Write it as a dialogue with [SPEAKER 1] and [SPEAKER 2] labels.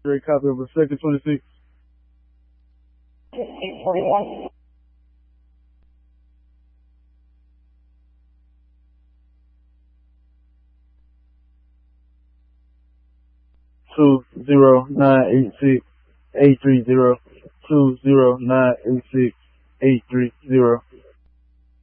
[SPEAKER 1] X-ray, copy over second 26.
[SPEAKER 2] 841.
[SPEAKER 1] Two 0986 830 20986 830.